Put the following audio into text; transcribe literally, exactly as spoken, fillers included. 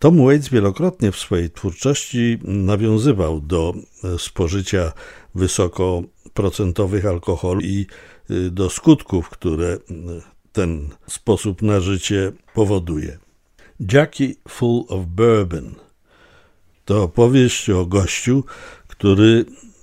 Tom Waits wielokrotnie w swojej twórczości nawiązywał do spożycia wysokoprocentowych alkoholi i do skutków, które ten sposób na życie powoduje. Jackie Full of Bourbon to opowieść o gościu, który